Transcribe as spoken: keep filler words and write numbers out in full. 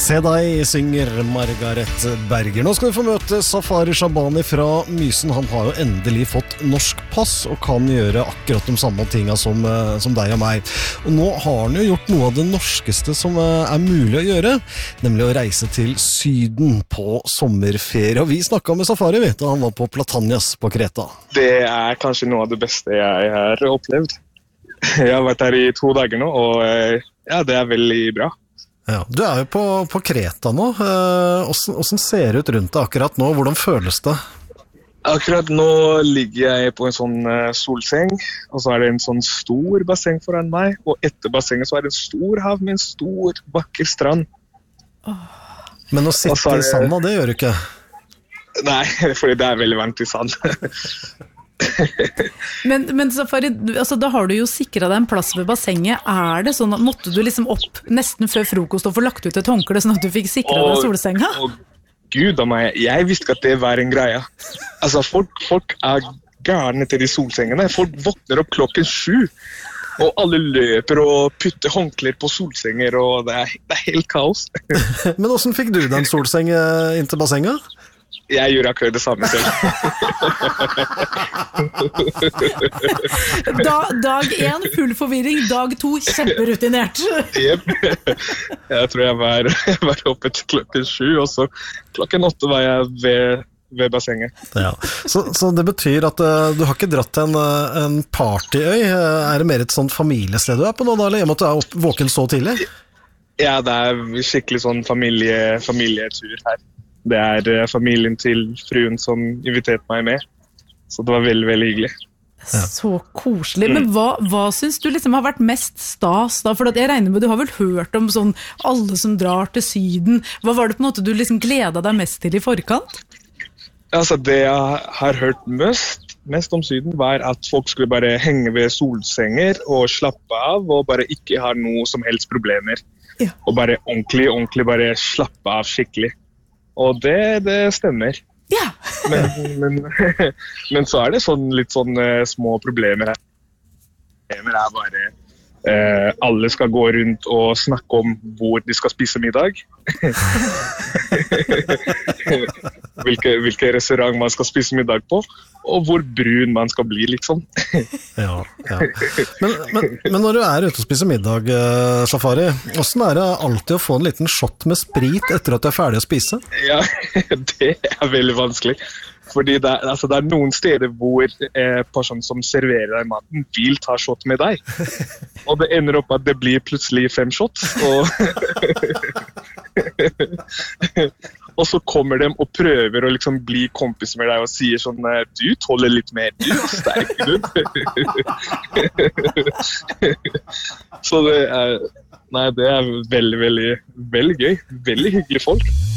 Se deg, synger Margaret Berger. Nå skal vi få møte Safari Shabani fra Mysen. Han har jo endelig fått norsk pass og kan gjøre akkurat de samme tingene som, som deg og meg. Og nå har han jo gjort noe av det norskeste som er mulig å gjøre, nemlig å reise til Syden på sommerferie. Og vi snakket med Safari, vet du, han var på Platanias på Kreta. Det er kanskje noe av det beste jeg har opplevd. Jeg har vært her i to dager nå, og ja, det er veldig bra. Ja, du er jo på, på Kreta nå. Hvordan, hvordan ser det ut rundt deg akkurat nå? Hvordan føles det? Akkurat nå ligger jeg på en sånn solseng, og så er det en sånn stor basseng foran meg, og etter bassenget så er det en stor hav med en stor, vakker strand. Men å sitte det... i sanda, det gjør du ikke? Nei, fordi det er veldig varmt i sand. men, men Safari, altså, da har du jo sikret deg en plass ved bassenget. Er det sånn at måtte du liksom opp nesten før frokost og få lagt ut et håndkle sånn at du fikk sikret deg solsenga? Å Gud av meg, jeg visste ikke at det var en greie. Altså, folk, folk er gærne til de solsengene. Folk våkner opp klokken sju, og alle løper og putter håndkler på solsenger, og det er, det er helt kaos. Men hvordan fikk du den solseng inn til bassenget? Jeg gjør akkurat det samme selv. da, dag én, full forvirring. Dag to, kjemperutinert. Yep. Jeg tror jeg var, jeg var oppe til klokken sju, og så klokken åtte var jeg ved, ved bassenget. Ja. Så, så det betyr at uh, du har ikke dratt til en, en partyøy? Er det mer et sånt familiested du er på nå, da, eller hjemme at du er opp, våken så tidlig? Ja, det er skikkelig sånn familie, familietur her. Det er familien til fruen som inviterte meg med. Så det var veldig, veldig hyggelig. Ja. Så koselig. Men hva, hva synes du liksom har vært mest stas da? For jeg regner med, du har vel hørt om sånn alle som drar til Syden. Hva var det på en måte du liksom gledet deg mest til i forkant? Altså, det jeg har hørt mest, mest om Syden var at folk skulle bare henge ved solsenger og slappe av, og bare ikke ha noe som helst problemer. Ja. Og bare ordentlig, ordentlig bare slappe av skikkelig. Og det, det stemmer. Ja. men, men, men så er det sånn, litt sånn uh, små problemer her. Problemer er bare uh, alle skal gå rundt og snakke om hvor de skal spise middag. hvilke, hvilke restaurant man skal spise middag på, og hvor brun man skal bli, liksom. ja, ja. Men, men, men når du er ute og spiser middag, Safari, hvordan er det alltid å få en liten shot med sprit etter at du er ferdig å spise? Ja, det er veldig vanskelig. Fordi det er, altså, det er noen steder hvor eh, personen som serverer deg maten vil ta shot med deg. Og det ender opp at det blir plutselig fem shots. Og, og så kommer de og prøver å liksom bli kompis med deg og sier sånn, du tåler litt mer, du er sterk, du. Så det er, nei, det er veldig, veldig, veldig gøy. Veldig hyggelige folk.